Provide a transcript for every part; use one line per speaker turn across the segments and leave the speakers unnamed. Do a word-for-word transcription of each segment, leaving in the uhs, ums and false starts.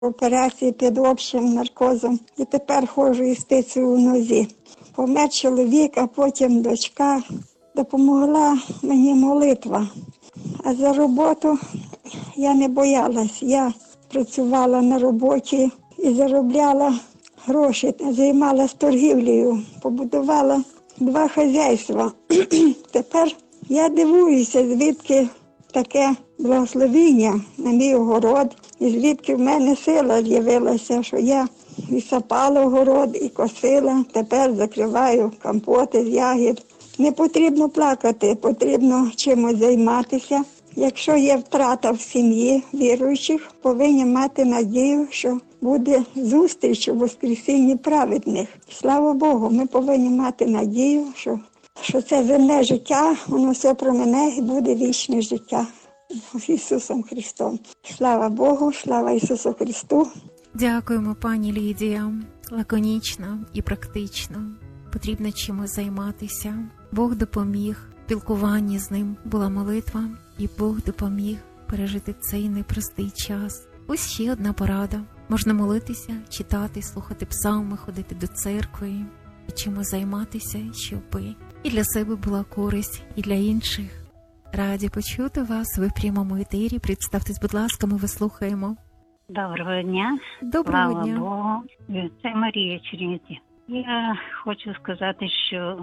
Операції під общим наркозом. І тепер ходжу із тицею у нозі. Помер чоловік, а потім дочка. Допомогла мені молитва. А за роботу я не боялась. Я працювала на роботі і заробляла гроші, займалася торгівлею, побудувала два хазяйства. Тепер я дивуюся, звідки таке благословіння на мій огород, і звідки в мене сила з'явилася, що я і сапала огород, і косила, тепер закриваю компоти з ягід. Не потрібно плакати, потрібно чимось займатися. Якщо є втрата в сім'ї віруючих, повинні мати надію, що буде зустріч у воскресінні праведних. Слава Богу, ми повинні мати надію, що, що це земне життя, воно все про мене і буде вічне життя з Ісусом Христом. Слава Богу, слава Ісусу Христу.
Дякуємо, пані Лідія. Лаконічно і практично. Потрібно чимось займатися. Бог допоміг. В спілкуванні з ним була молитва, і Бог допоміг пережити цей непростий час. Ось ще одна порада. Можна молитися, читати, слухати псалми, ходити до церкви і чимось займатися, щоб і для себе була користь, і для інших. Раді почути вас. Ви в прямому етері. Представтесь, будь ласка, ми вас слухаємо.
Доброго дня.
Доброго
Слава
дня.
Богу. Це Марія Чернівці. Я хочу сказати, що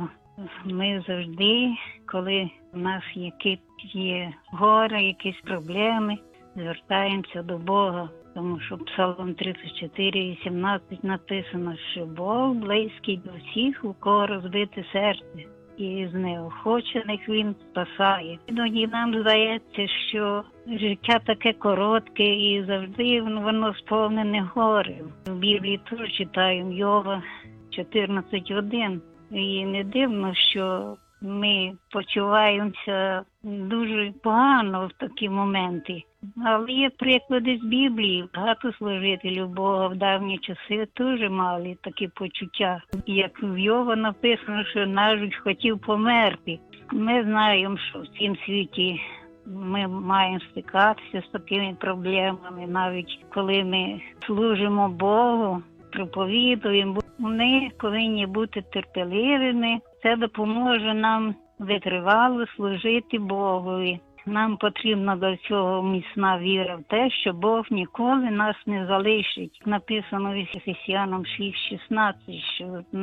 ми завжди, коли в нас якісь є горе, якісь проблеми, звертаємося до Бога. Тому що Псалом тридцять чотири, сімнадцять написано, що Бог близький до всіх, у кого розбите серце, і з неохочених Він спасає. Іноді нам здається, що життя таке коротке і завжди воно сповнене горем. В Біблії теж читаємо Йова чотирнадцять один. І не дивно, що ми почуваємося дуже погано в такі моменти. Але є приклади з Біблії. Багато служителів Бога в давні часи теж мали такі почуття. Як в Йова написано, що навіть хотів померти. Ми знаємо, що в цім світі ми маємо стикатися з такими проблемами. Навіть коли ми служимо Богу, проповідуємо, ми повинні бути терпеливими. Це допоможе нам витривало служити Богові. Нам потрібна до цього міцна віра в те, що Бог ніколи нас не залишить. Написано в Ефесянам шість шістнадцять, що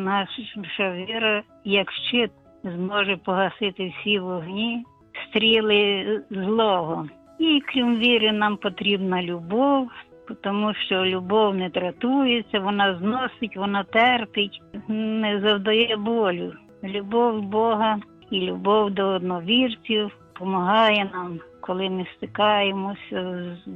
наша віра, як щит, зможе погасити всі вогні, стріли злого. І крім віри нам потрібна любов, тому що любов не дратується, вона зносить, вона терпить, не завдає болю. Любов Бога і любов до одновірців допомагає нам, коли ми стикаємося з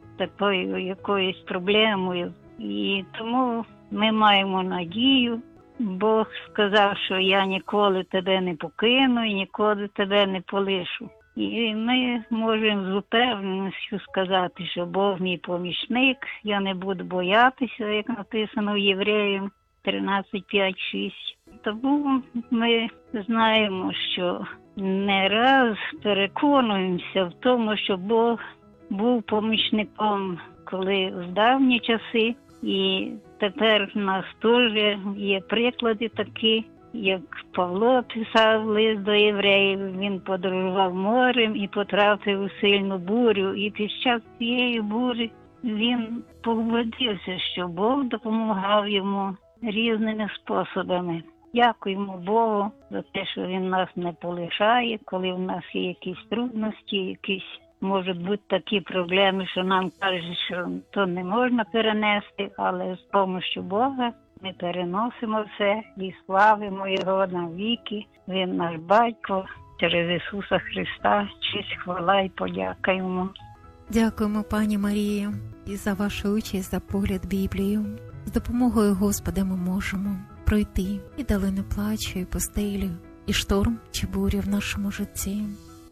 такою якоюсь проблемою. І тому ми маємо надію. Бог сказав, що я ніколи тебе не покину і ніколи тебе не полишу. І ми можемо з упевненістю сказати, що Бог мій помічник, я не буду боятися, як написано в Євреям тринадцять п'ять шість. Тому ми знаємо, що не раз переконуємося в тому, що Бог був помічником, коли в давні часи, і тепер в нас теж є приклади такі, як Павло писав лист до євреїв, він подорожував морем і потрапив у сильну бурю, і під час цієї бурі він погодився, що Бог допомагав йому різними способами. Дякуємо Богу за те, що Він нас не полишає, коли в нас є якісь трудності, якісь можуть бути такі проблеми, що нам кажуть, що то не можна перенести, але з допомогою Бога ми переносимо все і славимо Його на віки. Він наш Батько, через Ісуса Христа, честь, хвала і подяка Йому.
Дякуємо, пані Марію, і за вашу участь, за погляд Біблію. З допомогою Господа ми можемо пройти і долину плачу, і пустелю, і шторм чи бурю в нашому житті.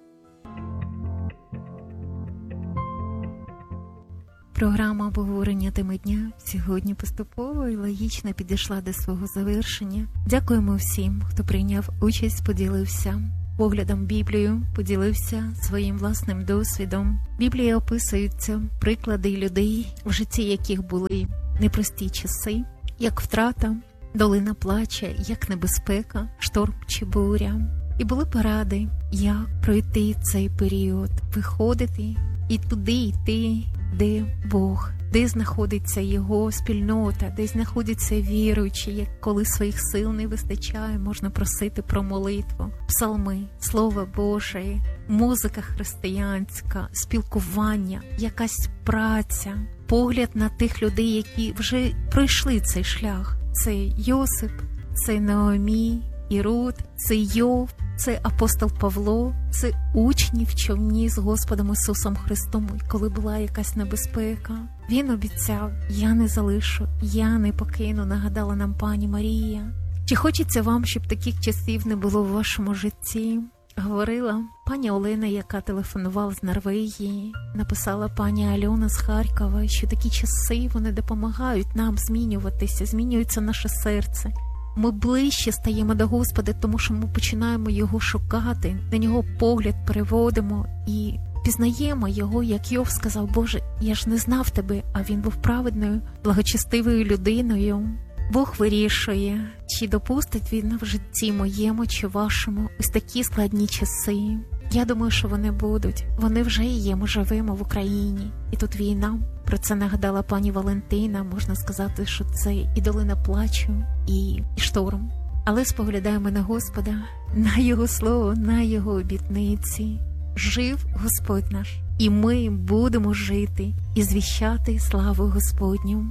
Програма обговорення теми дня сьогодні поступово і логічно підійшла до свого завершення. Дякуємо всім, хто прийняв участь, поділився. поглядом Біблію, поділився своїм власним досвідом. В Біблії описуються приклади людей, в житті яких були непрості часи, як втрата, долина плача, як небезпека, шторм чи буря. І були поради, як пройти цей період, виходити і туди йти, де Бог, де знаходиться Його спільнота, де знаходяться віруючі, як коли своїх сил не вистачає, можна просити про молитву, псалми, Слово Боже, музика християнська, спілкування, якась праця, погляд на тих людей, які вже пройшли цей шлях. Це Йосип, це Наомі, і Рут, це Йов, це апостол Павло, це учні в човні з Господом Ісусом Христом. І коли була якась небезпека, Він обіцяв: я не залишу, я не покину, нагадала нам пані Марія. Чи хочеться вам, щоб таких часів не було в вашому житті? Говорила пані Олена, яка телефонувала з Норвегії, написала пані Альона з Харкова, що такі часи, вони допомагають нам змінюватися, змінюється наше серце. Ми ближче стаємо до Господа, тому що ми починаємо Його шукати, на Нього погляд переводимо і пізнаємо Його, як Йов сказав: Боже, я ж не знав Тебе, а він був праведною, благочестивою людиною. Бог вирішує, чи допустить Він в житті моєму чи вашому ось такі складні часи. Я думаю, що вони будуть. Вони вже є, ми живемо в Україні. І тут війна. Про це нагадала пані Валентина. Можна сказати, що це і долина плачу, і, і шторм. Але споглядаємо на Господа, на Його Слово, на Його обітниці. Жив Господь наш, і ми будемо жити і звіщати славу Господню.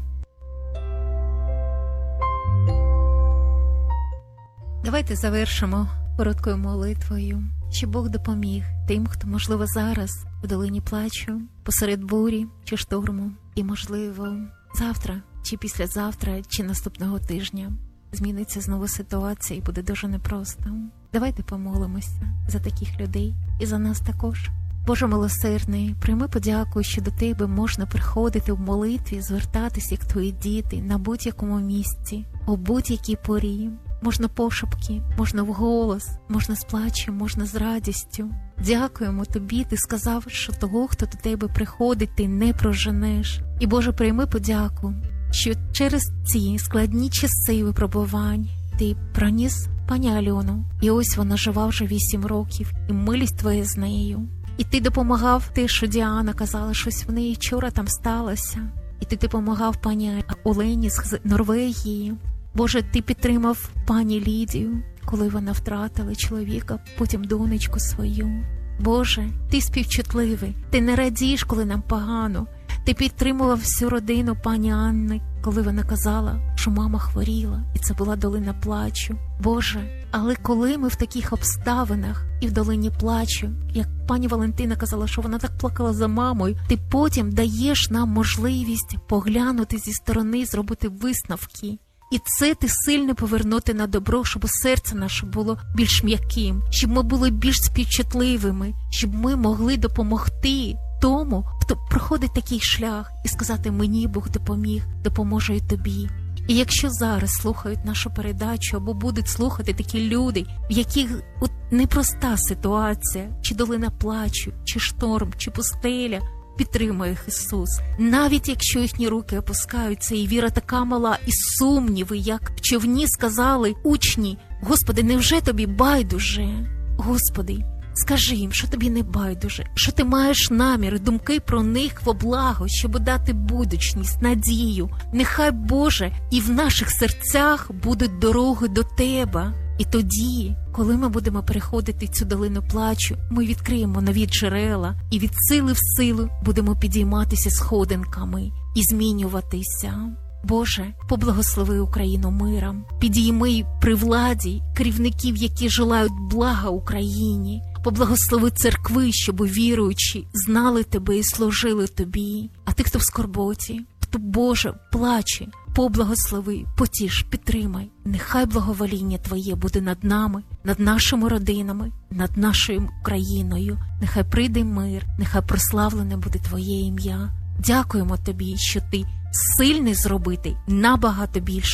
Давайте завершимо короткою молитвою, щоб Бог допоміг тим, хто, можливо, зараз в долині плачу, посеред бурі чи шторму, і, можливо, завтра, чи післязавтра, чи наступного тижня зміниться знову ситуація і буде дуже непросто. Давайте помолимося за таких людей і за нас також. Боже милосердний, прийми подяку, що до Тебе можна приходити в молитві, звертатись, як Твої діти, на будь-якому місці, у будь-якій порі. Можна пошепки, можна вголос, можна з плачем, можна з радістю. Дякуємо Тобі, Ти сказав, що того, хто до Тебе приходить, Ти не проженеш. І, Боже, прийми подяку, що через ці складні часи випробувань Ти проніс пані Альону. І ось вона жива вже вісім років, і милість Твоя з нею. І Ти допомагав те, що Діана казала, щось в неї вчора там сталося. І Ти допомагав пані Олені з Норвегії. Боже, Ти підтримав пані Лідію, коли вона втратила чоловіка, потім донечку свою. Боже, Ти співчутливий, Ти не радієш, коли нам погано. Ти підтримував всю родину пані Анни, коли вона казала, що мама хворіла, і це була долина плачу. Боже, але коли ми в таких обставинах і в долині плачу, як пані Валентина казала, що вона так плакала за мамою, Ти потім даєш нам можливість поглянути зі сторони, зробити висновки. І це Ти сильно повернути на добро, щоб серце наше було більш м'яким, щоб ми були більш співчутливими, щоб ми могли допомогти тому, хто проходить такий шлях, і сказати: мені Бог допоміг, допоможе і тобі. І якщо зараз слухають нашу передачу, або будуть слухати такі люди, в яких от непроста ситуація, чи долина плачу, чи шторм, чи пустеля, підтримує їх Ісус. Навіть якщо їхні руки опускаються, і віра така мала, і сумніви, як в човні сказали учні: Господи, невже Тобі байдуже? Господи, скажи їм, що Тобі не байдуже, що Ти маєш намір, думки про них во благо, щоб дати будучність, надію. Нехай, Боже, і в наших серцях будуть дороги до Тебе. І тоді, коли ми будемо переходити цю долину плачу, ми відкриємо нові джерела і від сили в силу будемо підійматися сходинками і змінюватися. Боже, поблагослови Україну миром, підійми при владі керівників, які желають блага Україні, поблагослови церкви, щоб віруючі знали Тебе і служили Тобі. А тих, хто в скорботі, хто, Боже, плаче, поблагослови, потіш, підтримай. Нехай благовоління Твоє буде над нами, над нашими родинами, над нашою Україною. Нехай прийде мир, нехай прославлене буде Твоє ім'я. Дякуємо Тобі, що Ти сильний зробити набагато більше,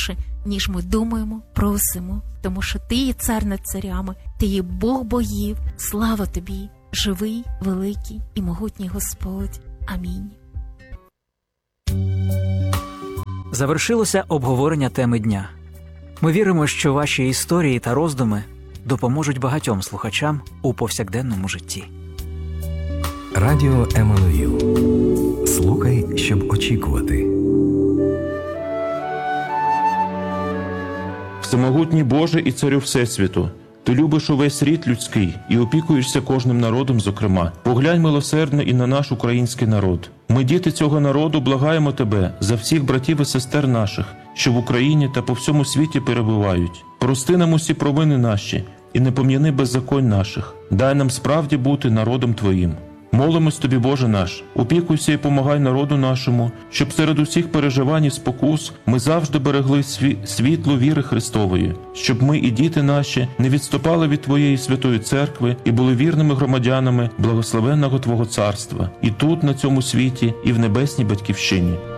ніж ми думаємо, просимо, тому що Ти є цар над царями, Ти є Бог богів. Слава Тобі, живий, великий і могутній Господь. Амінь.
Завершилося обговорення теми дня. Ми віримо, що ваші історії та роздуми допоможуть багатьом слухачам у повсякденному житті.
Радіо Еммануїл. Слухай, щоб очікувати.
Всемогутній Боже і Царю Всесвіту, Ти любиш увесь рід людський і опікуєшся кожним народом зокрема. Поглянь милосердно і на наш український народ. Ми, діти цього народу, благаємо Тебе за всіх братів і сестер наших, що в Україні та по всьому світі перебувають. Прости нам усі провини наші і не пом'яни беззаконь наших. Дай нам справді бути народом Твоїм. Молимось Тобі, Боже наш, опікуйся і помагай народу нашому, щоб серед усіх переживань і спокус ми завжди берегли сві... світло віри Христової, щоб ми і діти наші не відступали від Твоєї святої церкви і були вірними громадянами благословенного Твого царства, і тут, на цьому світі, і в небесній Батьківщині.